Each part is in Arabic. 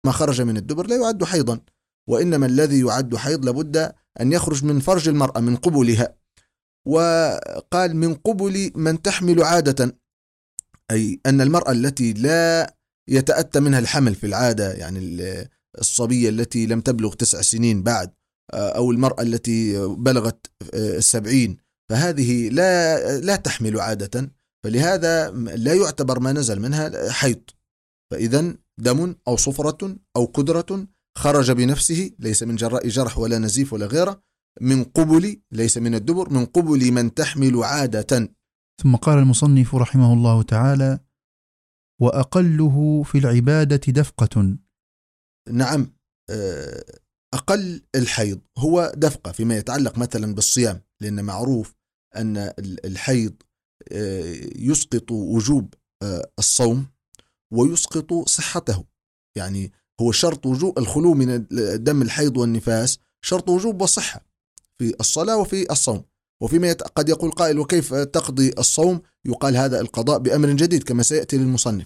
ما خرج من الدبر لا يعد حيضا، وإنما الذي يعد حيض لابد أن يخرج من فرج المرأة من قبلها. وقال من قبل من تحمل عادة، أي أن المرأة التي لا يتأتى منها الحمل في العادة، يعني الصبية التي لم تبلغ 9 سنين بعد، أو المرأة التي بلغت 70، فهذه لا تحمل عادة، فلهذا لا يعتبر ما نزل منها حيض. فإذا دم أو صفرة أو قدرة خرج بنفسه، ليس من جراء جرح ولا نزيف ولا غيره، من قبل، ليس من الدبر، من قبل من تحمل عادة. ثم قال المصنف رحمه الله تعالى: وأقله في العبادة دفقة. نعم، أقل الحيض هو دفقة فيما يتعلق مثلا بالصيام، لأن معروف أن الحيض يسقط وجوب الصوم ويسقط صحته. يعني هو شرط وجوب الخلو من دم الحيض والنفاس، شرط وجوب وصحة في الصلاة وفي الصوم. وفيما قد يقول قائل: وكيف تقضي الصوم؟ يقال هذا القضاء بأمر جديد كما سيأتي للمصنف.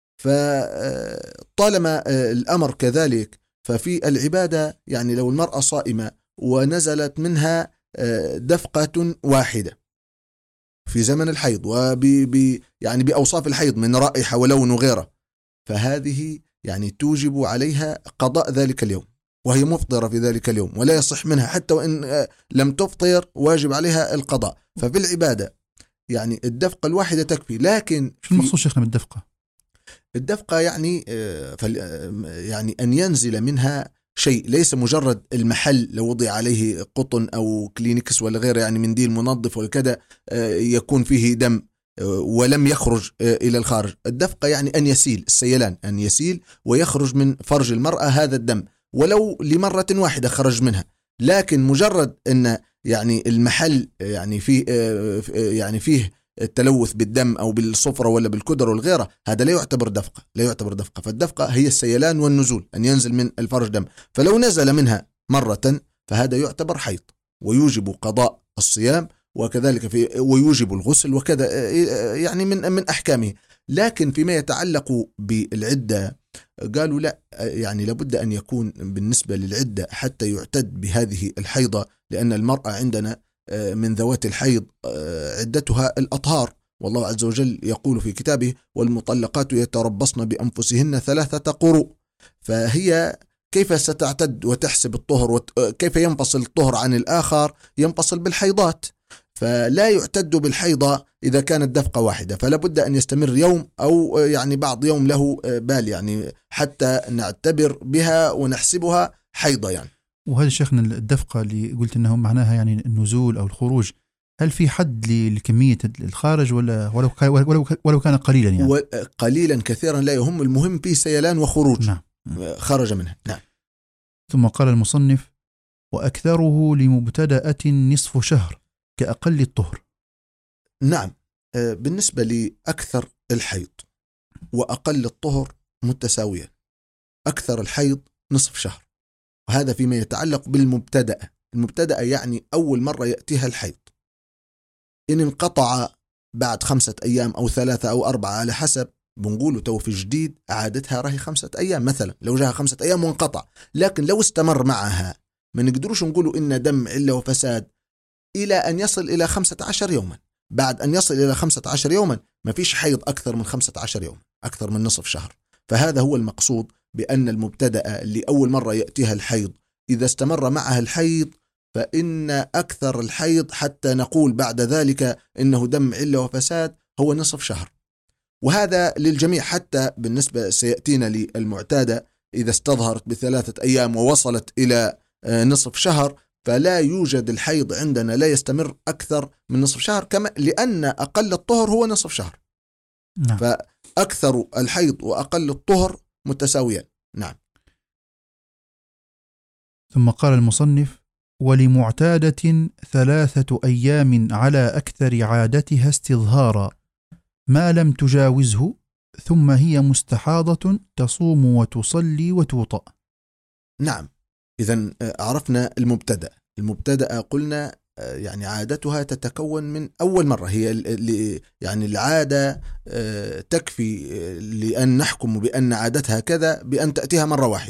فطالما الأمر كذلك، ففي العبادة يعني لو المرأة صائمة ونزلت منها دفقة واحدة في زمن الحيض يعني بأوصاف الحيض من رائحة ولون وغيره، فهذه يعني توجب عليها قضاء ذلك اليوم، وهي مفطرة في ذلك اليوم، ولا يصح منها حتى وإن لم تفطر واجب عليها القضاء. ففي العبادة يعني الدفقة الواحدة تكفي. لكن شو المقصود شيخنا بالدفقة؟ الدفقة يعني يعني أن ينزل منها شيء، ليس مجرد المحل لو وضع عليه قطن أو كلينكس ولا غيره، يعني منديل منظف وكذا يكون فيه دم ولم يخرج إلى الخارج. الدفقة يعني أن يسيل، السيلان، أن يسيل ويخرج من فرج المرأة هذا الدم ولو لمرة واحدة خرج منها. لكن مجرد أن يعني المحل يعني فيه التلوث بالدم أو بالصفرة ولا بالكدر والغيرة، هذا لا يعتبر دفقة، لا يعتبر دفقة. فالدفقة هي السيلان والنزول، أن ينزل من الفرج دم، فلو نزل منها مرة فهذا يعتبر حيض ويوجب قضاء الصيام، وكذلك ويوجب الغسل وكذا، يعني من أحكامه. لكن فيما يتعلق بالعدة قالوا لا، يعني لابد أن يكون بالنسبة للعدة حتى يعتد بهذه الحيضة، لأن المرأة عندنا من ذوات الحيض عدتها الأطهار، والله عز وجل يقول في كتابه: والمطلقات يتربصن بأنفسهن 3 قروء. فهي كيف ستعتد وتحسب الطهر؟ كيف ينفصل الطهر عن الآخر؟ ينفصل بالحيضات، فلا يعتد بالحيضة إذا كانت دفقة واحدة، فلا بد أن يستمر يوم أو يعني بعض يوم له بال، يعني حتى نعتبر بها ونحسبها حيضة يعني. وهذا شيخنا الدفقة اللي قلت أنه معناها يعني النزول أو الخروج، هل في حد لكمية الخارج ولو كان قليلا يعني؟ قليلا كثيرا لا يهم، المهم فيه سيلان وخروج. نعم. خرج منها. نعم. ثم قال المصنف: وأكثره لمبتدأة نصف شهر كأقل الطهر. نعم، بالنسبة لأكثر الحيض وأقل الطهر متساوية. أكثر الحيض نصف شهر، وهذا فيما يتعلق بالمبتدأة. المبتدأة يعني أول مرة يأتيها الحيض، إن انقطع بعد 5 أيام أو 3 أو 4 على حسب، بنقوله تو في جديد عادتها راهي 5 أيام مثلا، لو جاها 5 أيام وانقطع. لكن لو استمر معها ما نقدروش نقوله إن دم علة وفساد إلى أن يصل إلى 15 يوما. بعد أن يصل إلى 15 يوما ما فيش حيض أكثر من 15 يوم، أكثر من نصف شهر. فهذا هو المقصود بأن المبتدأة اللي أول مرة يأتيها الحيض إذا استمر معها الحيض فإن أكثر الحيض حتى نقول بعد ذلك إنه دم علة وفساد هو نصف شهر. وهذا للجميع، حتى بالنسبة سيأتينا للمعتادة إذا استظهرت ب3 أيام ووصلت إلى نصف شهر فلا يوجد الحيض عندنا، لا يستمر أكثر من نصف شهر، كما لأن أقل الطهر هو نصف شهر. نعم. فأكثر الحيض وأقل الطهر متساويا. نعم. ثم قال المصنف: ولمعتادة 3 أيام على أكثر عادتها استظهارا ما لم تجاوزه، ثم هي مستحاضة تصوم وتصلي وتوطأ. نعم، إذن عرفنا المبتدأ قلنا يعني عادتها تتكون من أول مرة، هي يعني العادة تكفي لأن نحكم بأن عادتها كذا بأن تأتيها مرة واحدة.